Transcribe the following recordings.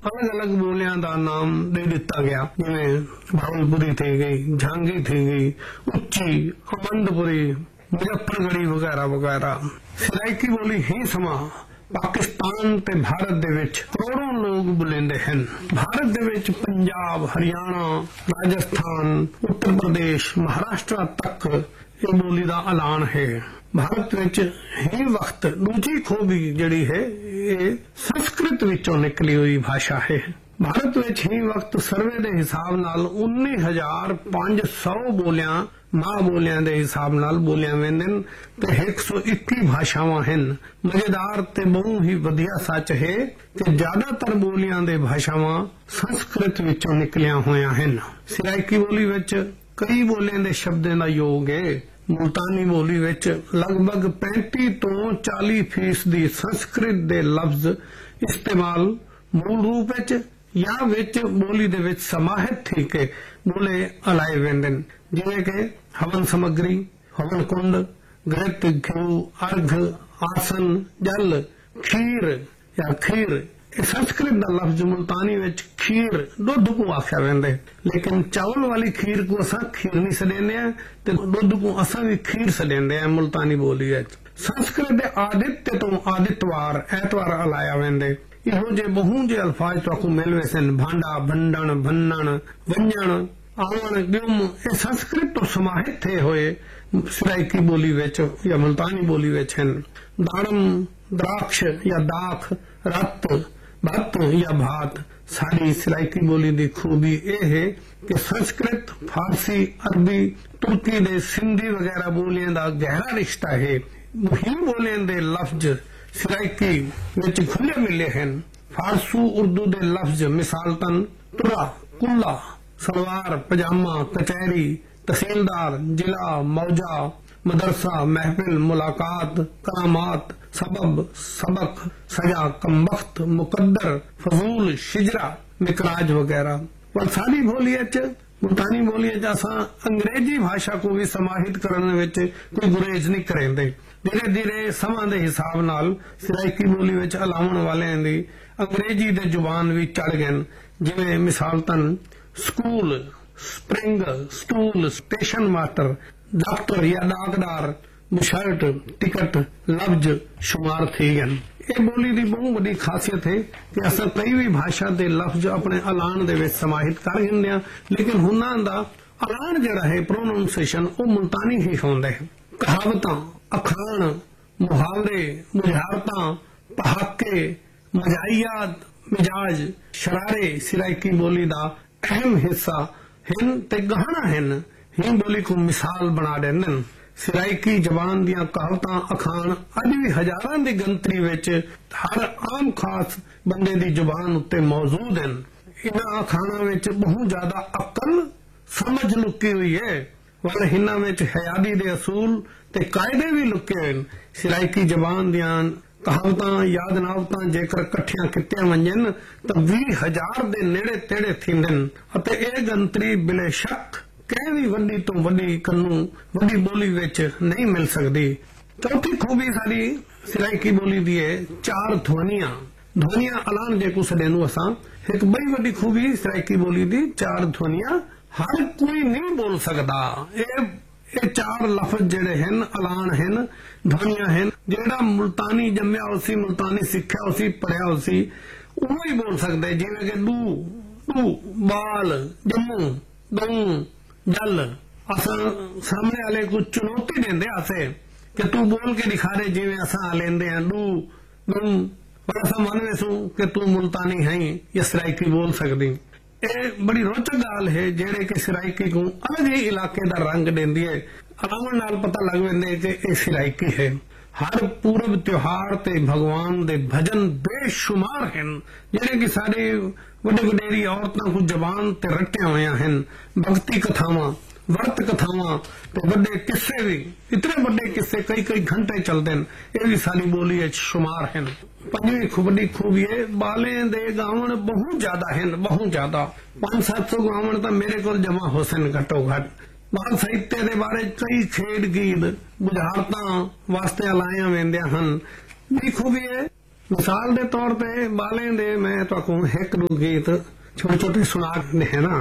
अलग अलग बोलियां दा नाम दे दिता गया, जिवें भावलपुरी थी गई, झांगी थी गई, उच्ची, अमंदपुरी, मुजफ्फरगढ़ी वगैरह वगैरह। सराइकी बोली ही समा पाकिस्तान ते भारत दे विच करोड़ों लोग बुलेंदे हैं। भारत दे विच पंजाब, हरियाणा, राजस्थान, उत्तर प्रदेश, महाराष्ट्र तक ये बोली दा ऐलान है। भारत विच ही वक्त दूजी खूबी जिहड़ी है ये संस्कृत विचों निकली हुई भाषा है। भारत विच ही वक्त सर्वे दे हिसाब नाल 19,500 बोलियां मां बोलियां दे हिसाब नाल बोलियां वेंदन ते 121 भाषावां हन। मजेदार ते बहुत ही वधिया सच है कि ज्यादातर बोलियां दे भाषावां संस्कृत विचों निकलियां होइयां हन। सराइकी बोली विच कई बोलियां दे शब्दां दा योग है। मुल्तानी बोली विच लगभग 35 तो 40% संस्कृत दे लफ्ज इस्तेमाल मूल रूप विच या विच बोली दे विच समाहित थी के बोले अलाए वेंदन, जिवें के हवन समग्री, हवन कुंड, घृत, घ्यू, अर्घ, आसन, जल, खीर या खीर। संस्कृत का लफ्ज मुल्तानी विच खीर दुध को आख्या वेंदे, लेकिन चावल वाली खीर को असा खीर नहीं सदेंदे हैं ते दुध को असा भी खीर सदेंदे हैं मुल्तानी बोली विच। संस्कृत दे आदित्य तो आदित्यवार ऐतवार अलाया वेंदे। इहो जे बहु जे अल्फाज तो मिल वेसन, भांडा, भंडण, भन्नण, वंजण, आवन, गुम, ये संस्कृत तो समाहित थे होए सराइकी बोली विच या मुल्तानी बोली विच हैं। दाड़म, द्राक्ष या दाख, रत, भत या भात। साड़ी सराइकी बोली दी खूबी यह है कि संस्कृत, फारसी, अरबी, तुर्की दे सिंधी वगैरह बोलियां दा गहरा रिश्ता है। ही बोलियां दे लफ्ज सराइकी विच खुले मिले हैं। फारसू उर्दू दे लफ्ज मिसालतन तुरा, कुल्ला, सलवार, पजामा, कचहरी, तहसीलदार, जिला, मौजा, मदरसा, महफिल, मुलाकात, करामात, सबब, सबक, सजा, कमबख्त, मुकद्दर, फजूल, शिजरा, मिकराज वगैरह। वलसाडी बोली मुल्तानी बोली असा अंग्रेजी भाषा को भी समाहित करने विच कोई गुरेज नहीं करेंदे। धीरे धीरे समा दे हिसाब नाल सराइकी बोली विच अलावण वालियां दी अंग्रेजी दे जुबान भी चढ़ गए, जिवें मिसालतन school, spring, stool, station master, doctor या डाकदार, मुशर्ट, टिकट लफ्ज शुमार थी गए। ये बोली की बहुत बड़ी खासियत है कि अस कई भी भाषा के लफ्ज अपने ऐलान दे विच समाहित कर लेंदे हां, लेकिन हुनां दा ऐलान जिहड़ा है प्रोनाउंसिएशन वो मुल्तानी ही होंदा है। कहावतां, अखाण, मुहावरे, मुजाहरतां, पहाके, मजाइयात, मिजाज, शरारे सराइकी बोली का अहम हिस्सा हैं ते गहना हैं। ही बोली को मिसाल बना देंदन। सराइकी जबान दियां कहावतां, अखाण अज भी हजारां दी गिनती विच हर आम खास बंदे दी जुबान उत्ते मौजूद हैं। इन्हां अखाणां विच बहुत ज्यादा अकल समझ लुकी हुई है, वाले हिन्ना विच हयादी दे असूल ते कायदे भी लुके हैं। सराइकी जबान दियां कहावतां, यादनावतां जेकर कट्ठियां कीतियां वंजन तां 20,000 दे नेड़े तेड़े थींदन अते इह गिनती बिले शक कहीं भी वड्डी तो वड्डी कन्नू वड्डी बोली विच नहीं मिल सकती। चौथी खूबी साडी सराइकी बोली दी है चार ध्वनियां। ध्वनियां ऐलान जे कुछ देनू असां एक बड़ी वड्डी खूबी सराइकी बोली दी चार ध्वनियां हर कोई नहीं बोल सकता। ये चार लफ्ज जेड़े हैं ऐलान हैं, ध्वनियां हैं, जेड़ा मुल्तानी जम्मिया उसी, मुल्तानी सिक्ख्या उसी, पढ़िया उसी वो ही बोल सकते। जिवें कि डू, टू, बाल, जम्मू, दऊ, जल। असा सामने वाले को चुनौती देंदे आसे कि तू बोल के दिखा दे जिवें असा लेंदे हैं डू, दू, पर असा मानवे सू कि तू मुल्तानी है या सराइकी बोल सकदी। ये बड़ी रोचक गाल है जेड़े कि सराइकी को अलग ही इलाके दा रंग देंदी है। अलावण नाल पता लग वेंदे कि ये सराइकी है। हर पूरब त्योहार ते भगवान दे भजन बेशुमार हैं जेड़े कि साडे वड्डे वडेरी औरतां को जबान ते रट्टियां होइयां हैं। भक्ति कथावां, वर्त कथावां ते वड्डे किस्से भी, इतने वड्डे किस्से कई कई घंटे चलदे हैं, ये भी साडी बोली विच शुमार हैं। पंजवीं बड़ी खूबी है बाले दे गावण बहुत ज्यादा हैं, बहुत ज्यादा 500-700 गावण तो मेरे को जमा हो सन घटो घट। बाल साहित्य दे बारे कई खेड गीत बुझारतां वास्ते अलाया वेंदियां हन। बड़ी खूबी है मिसाल के तौर पर बाले दे मैं तुहानू एक दो गीत छोटे छोटे सुना है ना।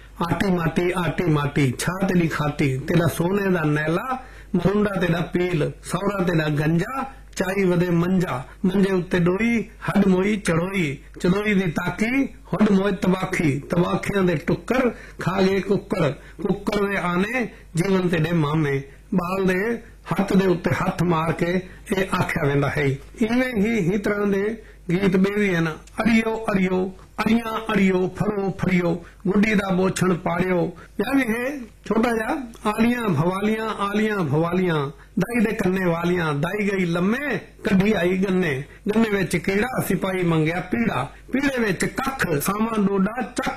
आटी माटी छा तेरी खाती, तेरा सोने दा नैला, मुंडा तेरा पील, सौरा तेरा गंजा, चाई वदे मंजा, मंजे उत्ते डोई, हड मोई चढ़ोई, चढ़ोई दी ताकी, हड मोई तबाखी, तबाखियां दे टुक्कर, खा गए कुक्कर, कुक्कर दे आने, जीवन तेरे मामे, बाल दे हथ दे उत्ते हथ मार के ये आख्या वेंदा है। इवें ही तरह दे गीत बेवी है ना। अड़ियो अड़ियो अड़िया अड़ियो फरो फड़ियो, गुड्डी दा बोछण पाड़ियो, या भी है छोटा जा। आलियां भवालियां, दाई दे कन्ने वालियां, दाई गई लम्मे, कढ़ी आई गन्ने, गन्ने विच कीड़ा, सिपाही मंगया पीड़ा, पीड़े विच कख, सामा डोडा चख,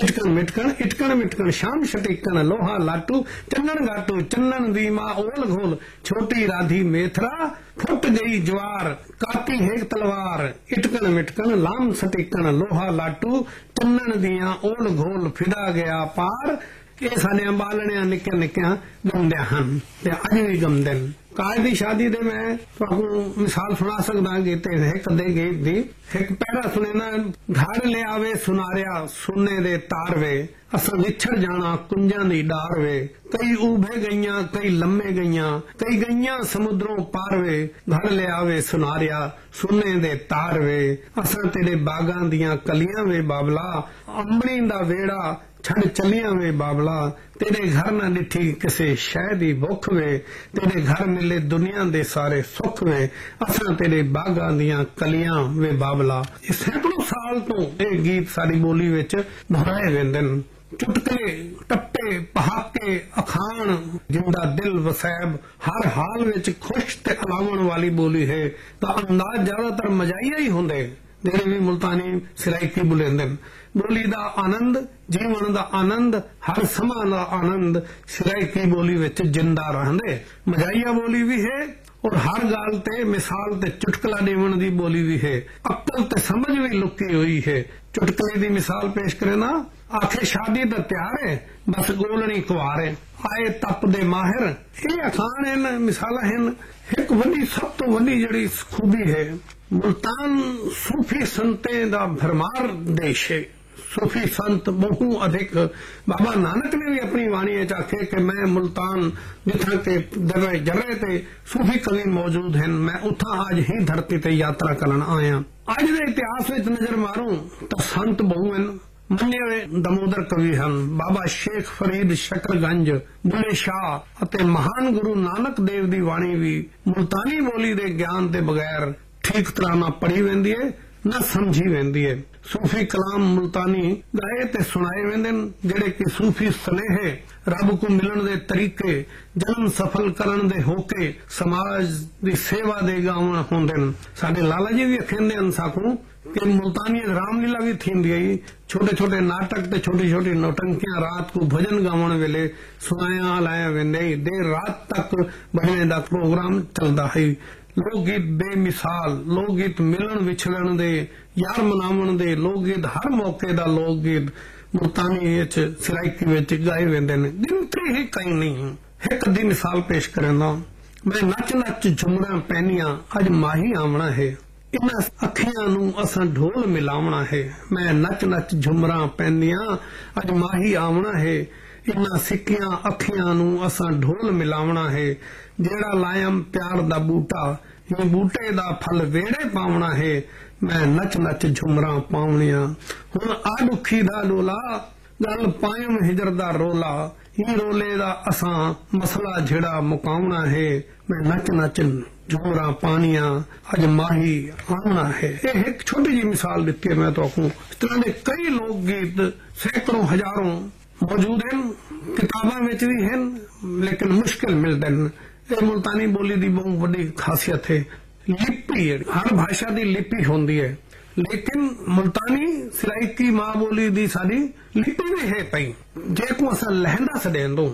इटकन मिटकन शाम शटिकन, लोहा लाटू, चन्नन घाटू, चन्नन दी मां ओल घोल, छोटी राधी मेथरा, फुट गई ज्वार, काती हेक तलवार, इटकन मिटकन लाम सटिकन, लोहा लाटू, चन्नन दियां ओल घोल, फिदा गया पार। ये साडे बालणियां निक्के निक्कियां गमदियां हन ते अज भी गमदे न। काज दी शादी दे मैं तुहानू मिसाल सुना सकदा गीते एक दे गीत दी। एक पैरा सुने ना, घर ले आवे सुनारिया, सुने दे तार वे, असां विछड़ जाना कुंजां दी डार वे, कई उभे गईयां कई लम्मे गईयां, कई गईयां समुद्रों पार वे, घर ले आवे सुनारिया, सुने दे तार वे, असां तेरे बागां दियां कलियां वे बाबला, अंबड़ी दा वेड़ा छड़ चलिया वे बाबला, तेरे घर न डिठी किसे शह दी भुख वे, तेरे घर मिले दुनिया दे सारे सुख वे, असां तेरे बागां दियां कलियां वे बाबला। ये सैकड़ों साल तो ये गीत साडी बोली विच दोहराए वेंदे न। चुटकले टप्पे पहाके अखान, जिंदा दिल वसैब, हर हाल विच खुश ते अलावण वाली बोली है। तो अंदाज ज्यादातर मजाइया ही हुंदे जेड़े भी मुल्तानी सराइकी बुलेंदे न। बोली दा आनंद, जीवन दा आनंद, हर समा दा आनंद सराइकी बोली विच जिंदा रहंदे। मजाइया बोली भी है और हर गाल ते मिसाल ते चुटकला देवन दी बोली भी है। अक्ल ते समझ भी लुकी हुई है। चुटकले दी मिसाल पेश करे ना, आखे शादी दा त्यार है, बस गोलनी कुवार है, आए तप दे माहिर। ये अखान है, मिसाला है। एक वड्डी सब तो वड्डी जड़ी खूबी है, मुल्तान सूफी संतें दा भरमार देश है। सूफी संत बहु अधिक। बाबा नानक ने भी अपनी वाणी आखे कि मैं मुल्तान जिथा के दरे जरे ते सूफी कवि मौजूद हैं, मैं उथा आज ही धरती ते यात्रा करन आया। अज दे इतिहास विच नजर मारूं तो संत बहु हैं। मन्ने दमोदर कवि हैं, बाबा शेख फरीद शकरगंज, बुले शाह अते महान गुरु नानक देव दी वाणी भी मुल्तानी बोली दे ज्ञान दे बगैर ठीक तरह ना पढ़ी वेंदी है ना समझी वेंदी है। सूफी कलाम मुल्तानी गाए ते सुनाए वेंदे जेड़े कि सूफी स्नेहे, रब को मिलन दे तरीके, जन्म सफल करन दे होके, समाज दी सेवा दे गावन होंदे न। साडे लाला जी भी अखेंदे हन साकू कि मुल्तानी रामलीला भी थींदी है। छोटे छोटे नाटक ते छोटी छोटी नौटंकियां रात को भजन गावन वेले सुनाया लाया वेंदे। देर रात तक भजन दा प्रोग्राम चलदा है। लोकगीत बेमिसाल, लोकगीत मिलन विछड़न दे, यार मनावन दे, लोकगीत हर मौके दा लोकगीत मुल्तानी विच सराइकी विच गाए वेंदे ने। गिनती ही कई नहीं। एक दी मिसाल पेश करना, मैं नच नच झुमरा पहनिया, अज माही आवना है, इन्हां अखियां नूं असां ढोल मिलावना है। मैं नच नच झुमरा पहनिया, अज माही आवना है, इन्हां सिक्कियां अखियां नूं असां ढोल मिलावना है। जेड़ा लायम प्यार दा बूटा, ये बूटे दा फल वेड़े पावना है। मैं नच नच झुमरा पावनिया, हुण आ दुखी दा डोला, गल पायम हिजर दा रोला, ये रोले दा असां मसला झेड़ा मुकावना है। मैं नच नच झुमरा पानिया, अज माही आवना है। ये एक छोटी जी मिसाल दी है मैं तो आपको। इस तरह के कई लोकगीत सैकड़ों हजारों मौजूद हैं, किताबां विच भी हैं, लेकिन मुश्किल मिलदे न। ये मुल्तानी बोली दी बहुत बड़ी खासियत है। लिपि, हर भाषा दी लिपि होंदी है, लेकिन मुल्तानी सराइकी मां बोली दी साडी लिपि भी है पई। जे को असां लहंदा सडेंदो,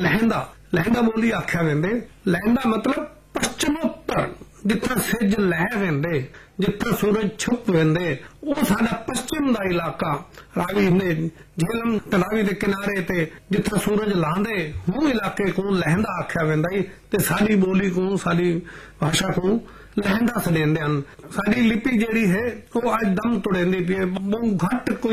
लहंदा बोली आख्या वेंदे। लहंदा मतलब पश्चिमोत्तर, जितना सिज लह वेंदे, जितना सूरज छुप वेंदे, वो साडा पश्चिम दा इलाका। रावी ने झेलम तलावी दे किनारे ते जितना सूरज लांदे, वो इलाके को लहंदा आख्या वेंदा। ते साडी बोली को, साडी भाषा को ਲਹਿੰਦਾ ਸੜੇਂਦੇ ਹਨ। ਸਾਡੀ ਲਿਪੀ ਜਿਹੜੀ ਹੈ ਉਹ ਅੱਜ ਦਮ ਤੋੜੇਂਦੀ ਪਈ ਹੈ। ਬਹੁਤ ਘੱਟ